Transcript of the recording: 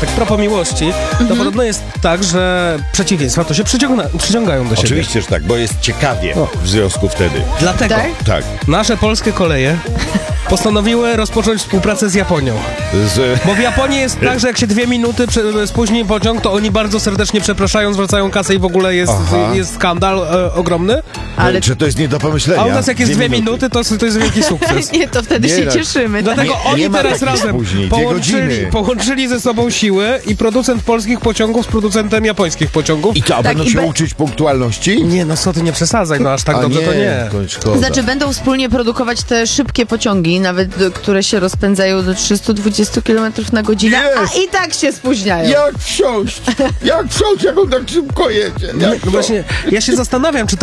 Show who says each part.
Speaker 1: tak propos miłości, to podobno jest tak, że przeciwieństwa to się przyciągają do siebie.
Speaker 2: Oczywiście, że tak, bo jest ciekawie w związku wtedy.
Speaker 1: Dlatego
Speaker 2: Tak.
Speaker 1: nasze polskie koleje postanowiły rozpocząć współpracę z Japonią. Bo w Japonii jest tak, że jak się 2 minuty spóźni pociąg, to oni bardzo serdecznie przepraszają, zwracają kasę i w ogóle jest skandal ogromny.
Speaker 3: Ale
Speaker 2: Czy to jest nie do pomyślenia?
Speaker 1: A u nas jak jest 2 minuty, to jest wielki sukces.
Speaker 3: nie, to wtedy się cieszymy.
Speaker 1: Dlatego
Speaker 2: Nie
Speaker 1: oni
Speaker 2: ma
Speaker 1: teraz
Speaker 2: takich
Speaker 1: razem
Speaker 2: spóźnień, 2 godziny.
Speaker 1: połączyli ze sobą siły i producent polskich pociągów z producentem japońskich pociągów.
Speaker 2: I co, będą
Speaker 3: i
Speaker 2: się
Speaker 3: be-
Speaker 2: uczyć punktualności?
Speaker 1: Nie, no co ty, nie przesadzaj, no aż tak dobrze to nie.
Speaker 2: Szkoda.
Speaker 3: Znaczy będą wspólnie produkować te szybkie pociągi, nawet które się rozpędzają do 320 km na godzinę,
Speaker 2: Jest!
Speaker 3: a i tak się spóźniają.
Speaker 2: Jak wsiąść? Jak on tak szybko jedzie?
Speaker 1: No właśnie, ja się zastanawiam, czy